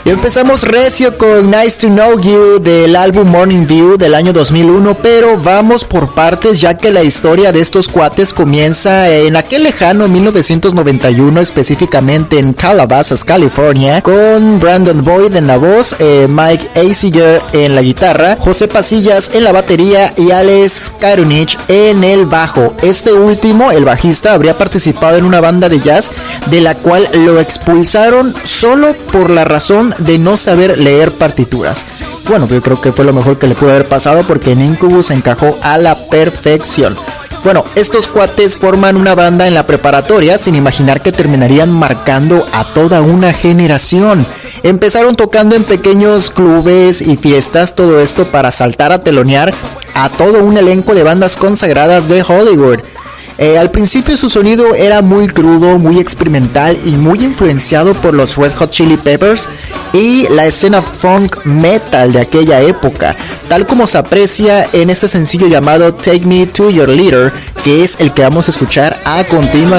Y empezamos recio con Nice to Know You del álbum Morning View del año 2001, pero vamos por partes, ya que la historia de estos cuates comienza en aquel lejano 1991, específicamente en Calabasas, California, con Brandon Boyd en la voz, Mike Eisiger en la guitarra, José Pasillas en la batería y Alex Karunich en el bajo. Este último, el bajista, habría participado en una banda de jazz de la cual lo expulsaron solo por la razón de no saber leer partituras. Bueno, yo creo que fue lo mejor que le pudo haber pasado, porque en Incubus encajó a la perfección. Bueno, estos cuates forman una banda en la preparatoria sin imaginar que terminarían marcando a toda una generación. Empezaron tocando en pequeños clubes y fiestas, todo esto para saltar a telonear a todo un elenco de bandas consagradas de Hollywood. Al principio su sonido era muy crudo, muy experimental y muy influenciado por los Red Hot Chili Peppers y la escena funk metal de aquella época, tal como se aprecia en este sencillo llamado Take Me to Your Leader, que es el que vamos a escuchar a continuación.